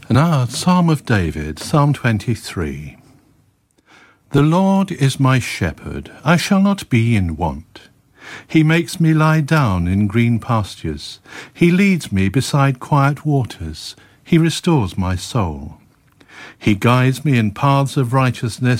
And our Psalm of David, Psalm 23. The Lord is my shepherd, I shall not be in want. He makes me lie down in green pastures. He leads me beside quiet waters. He restores my soul. He guides me in paths of righteousness